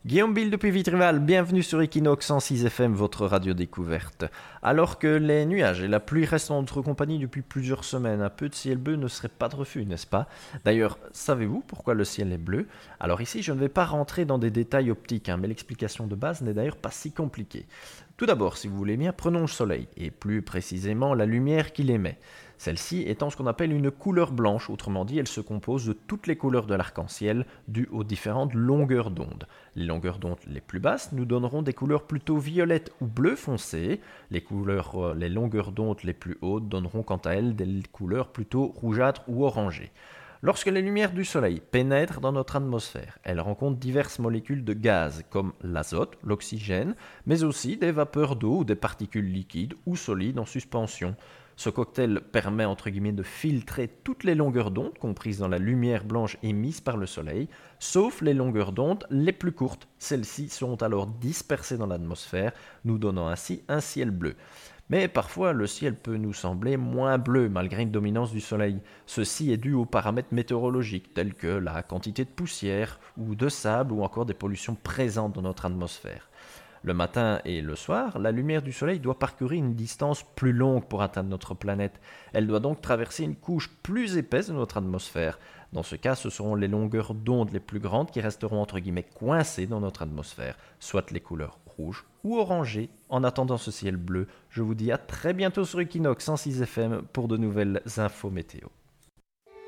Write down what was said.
Guillaume Bill depuis Vitrival, bienvenue sur Equinox 106 FM, votre radio découverte. Alors que les nuages et la pluie restent en notre compagnie depuis plusieurs semaines, un peu de ciel bleu ne serait pas de refus, n'est-ce pas? D'ailleurs, savez-vous pourquoi le ciel est bleu? Alors ici, je ne vais pas rentrer dans des détails optiques, mais l'explication de base n'est d'ailleurs pas si compliquée. Tout d'abord, si vous voulez bien, prenons le soleil, et plus précisément la lumière qu'il émet. Celle-ci étant ce qu'on appelle une couleur blanche, autrement dit, elle se compose de toutes les couleurs de l'arc-en-ciel dues aux différentes longueurs d'onde. Les longueurs d'onde les plus basses nous donneront des couleurs plutôt violettes ou bleu foncé. Les longueurs d'onde les plus hautes donneront quant à elles des couleurs plutôt rougeâtres ou orangées. Lorsque les lumières du Soleil pénètrent dans notre atmosphère, elles rencontrent diverses molécules de gaz comme l'azote, l'oxygène, mais aussi des vapeurs d'eau ou des particules liquides ou solides en suspension. Ce cocktail permet entre guillemets de filtrer toutes les longueurs d'onde comprises dans la lumière blanche émise par le Soleil, sauf les longueurs d'onde les plus courtes. Celles-ci seront alors dispersées dans l'atmosphère, nous donnant ainsi un ciel bleu. Mais parfois, le ciel peut nous sembler moins bleu malgré une dominance du soleil. Ceci est dû aux paramètres météorologiques tels que la quantité de poussière ou de sable ou encore des pollutions présentes dans notre atmosphère. Le matin et le soir, la lumière du soleil doit parcourir une distance plus longue pour atteindre notre planète. Elle doit donc traverser une couche plus épaisse de notre atmosphère. Dans ce cas, ce seront les longueurs d'onde les plus grandes qui resteront entre guillemets coincées dans notre atmosphère, soit les couleurs rouges ou orangées. En attendant ce ciel bleu, je vous dis à très bientôt sur Equinox 106 FM pour de nouvelles infos météo.